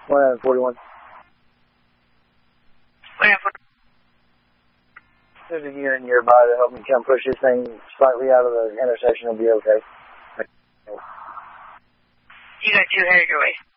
141. There's a unit nearby to help me come push this thing slightly out of the intersection. It'll be okay. You got 2 headed your way.